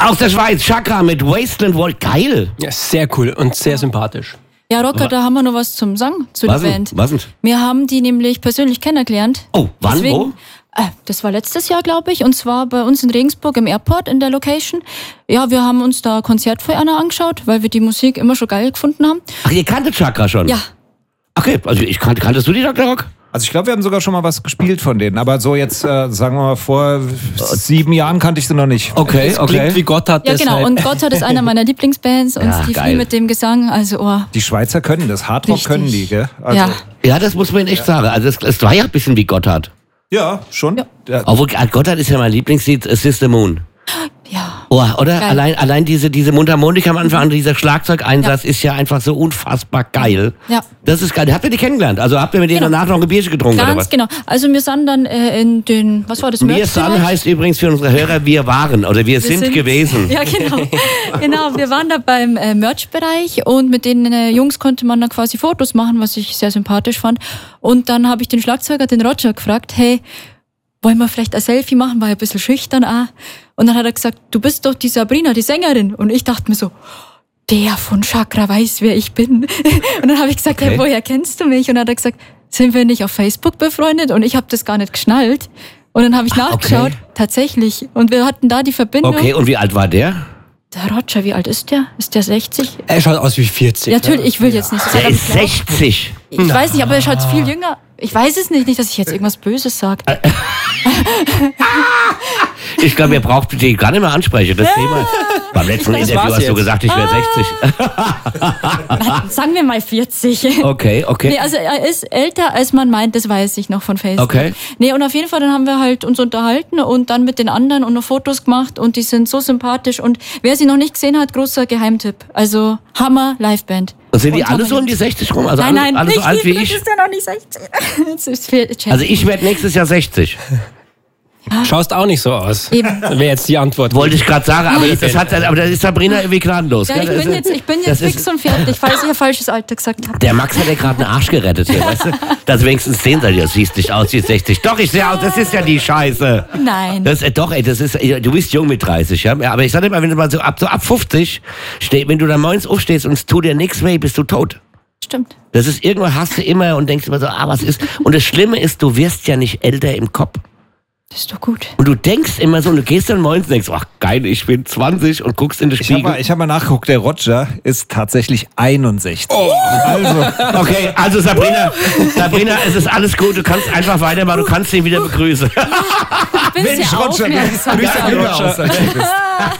Aus der Schweiz, Chakra mit Wasteland World. Geil. Ja, sehr cool und sehr sympathisch. Ja, Rocker, da haben wir noch was zum Sagen zu der Band. Was denn? Wir haben die nämlich persönlich kennengelernt. Oh, wann, Deswegen, wo? Das war letztes Jahr, glaube ich, und zwar bei uns in Regensburg im Airport in der Location. Ja, wir haben uns da Konzert für einer angeschaut, weil wir die Musik immer schon geil gefunden haben. Ach, ihr kanntet Chakra schon? Ja. Okay, also kanntest du die Dr. Rock? Also ich glaube, wir haben sogar schon mal was gespielt von denen, aber so jetzt, sagen wir mal, vor 7 Jahren kannte ich sie noch nicht. Okay, Klingt wie Gotthard. Ja, genau. Und Gotthard ist einer meiner Lieblingsbands und Steve geil. Lee mit dem Gesang. Also, Die Schweizer können das, Hardrock Richtig. können die, gell? Also, ja. Ja, das muss man echt sagen. Also es war ja ein bisschen wie Gotthard. ja, schon. Ja. Obwohl, Gotthard ist ja mein Lieblingslied, Sister Moon. Ja. Oh, oder? Geil. Allein diese Mundharmonika am Anfang, dieser Schlagzeugeinsatz ist ja einfach so unfassbar geil. Ja. Das ist geil. Habt ihr die kennengelernt? Also habt ihr mit denen danach noch ein Bierchen getrunken oder Ganz was? genau. Also wir sind dann in den, was war das? Wir Merch-Bereich? sind heißt übrigens für unsere Hörer, wir waren oder wir sind gewesen. Ja, genau. Genau, wir waren da beim Merch-Bereich und mit den Jungs konnte man dann quasi Fotos machen, was ich sehr sympathisch fand. Und dann habe ich den Schlagzeuger, den Roger, gefragt, hey, wollen wir vielleicht ein Selfie machen? War ja ein bisschen schüchtern auch. Und dann hat er gesagt, du bist doch die Sabrina, die Sängerin. Und ich dachte mir so, der von Chakra weiß, wer ich bin. Und dann habe ich gesagt, hey, woher kennst du mich? Und dann hat er gesagt, sind wir nicht auf Facebook befreundet? Und ich habe das gar nicht geschnallt. Und dann habe ich nachgeschaut, tatsächlich. Und wir hatten da die Verbindung. Okay, und wie alt war der? Der Roger, wie alt ist der? Ist der 60? Er schaut aus wie 40. Ja, natürlich, ich will jetzt nicht so Der sagen. ist 60. Ich weiß nicht, aber er schaut viel jünger. Ich weiß es nicht, dass ich jetzt irgendwas Böses sage. Ich glaube, ihr braucht die gar nicht mehr ansprechen. Das Thema. Beim letzten Interview war's hast du jetzt. gesagt, ich wäre 60. Sagen wir mal 40. Okay. Nee, also er ist älter, als man meint, das weiß ich noch von Facebook. Okay. Nee, und auf jeden Fall, dann haben wir halt uns unterhalten und dann mit den anderen und noch Fotos gemacht und die sind so sympathisch und wer sie noch nicht gesehen hat, großer Geheimtipp. Also Hammer Liveband. Und sind die Und alle Hammer so um die 60 rum? Also Nein, alle so nicht alt wie das ich? ist ja noch nicht 60. Das ist viel Also ich werde nächstes Jahr 60. Schaust auch nicht so aus. Eben. Wäre jetzt die Antwort. Wollte ich gerade sagen, aber das ist Sabrina irgendwie gnadenlos. Ja, gell? ich bin das jetzt ist- fix und fertig, falls ich ein falsches Alter gesagt habe. Der Max hat ja gerade einen Arsch gerettet hier, weißt du? Dass wenigstens 10 seid, du siehst nicht aus wie 60. Doch, ich sehe aus, das ist ja die Scheiße. Nein. Das, doch, ey, du bist jung mit 30, ja? Ja, aber ich sag dir mal, wenn du mal so ab 50, wenn du da morgens aufstehst und es tut dir nichts weh, bist du tot. Stimmt. Das ist, irgendwann hast du immer und denkst immer so, was ist? Und das Schlimme ist, du wirst ja nicht älter im Kopf. Das ist doch gut. Und du denkst immer so, und du gehst dann morgens und denkst, ach geil, ich bin 20 und guckst in den Spiegel. Ich hab mal nachgeguckt, der Roger ist tatsächlich 61. Also, Okay, also Sabrina, es ist alles gut, du kannst einfach weitermachen, du kannst ihn wieder begrüßen. Du bist ja Roger, du aufmerksam. siehst ja jünger aus, als du bist.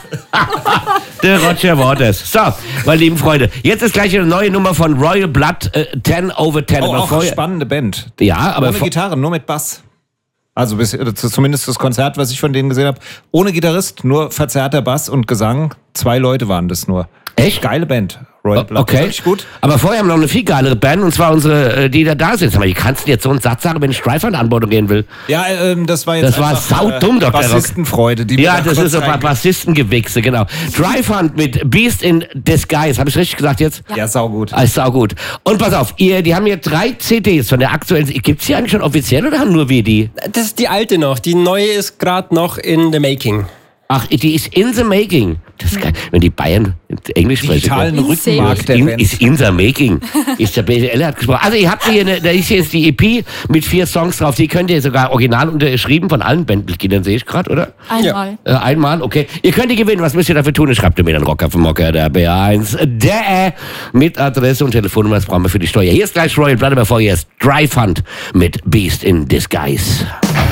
Der Roger Waters. So, meine lieben Freunde, jetzt ist gleich eine neue Nummer von Royal Blood, 10 over 10. Oh, Aber auch eine spannende Band. ja, aber Ohne Gitarre, nur mit Bass. Also zumindest das Konzert, was ich von denen gesehen habe. Ohne Gitarrist, nur verzerrter Bass und Gesang. 2 Leute waren das nur. Echt? Geile Band. Royal Blood. Okay, Richtig gut. aber vorher haben wir noch eine viel geilere Band, und zwar unsere, die da sind. Aber die kannst du jetzt so einen Satz sagen, wenn ich Strife an Anbordung gehen will. Ja, das war jetzt Das war einfach, saudumm, Dr. Rock. Bassistenfreude. Die Ja, mir da das kurz ist ein paar Bassistengewichse, genau. Drive Hunt mit Beast in Disguise. Habe ich richtig gesagt jetzt? Ja, saugut. Ah, ist saugut. Und pass auf, die haben hier 3 CDs von der aktuellen. Gibt's die eigentlich schon offiziell oder haben nur wir die? Das ist die alte noch. Die neue ist gerade noch in the making. Ach, die ist in the making. Das ist geil. Wenn die Bayern Englisch sprechen. Digitalen Insane. Rückenmark der Band. Ist in the making. Ist der BWL hat gesprochen. Also ihr habt hier, da ist jetzt die EP mit 4 Songs drauf. Die könnt ihr sogar original unterschrieben von allen Bandmitgliedern, sehe ich gerade, oder? Einmal. Einmal, okay. Ihr könnt die gewinnen. Was müsst ihr dafür tun? Schreibt ihr mir dann Rocker vom Mocker, der BA1, der mit Adresse und Telefonnummer. Das brauchen wir für die Steuer. Hier ist gleich Royal Blood, aber vorher ist Drive Hunt mit Beast in Disguise.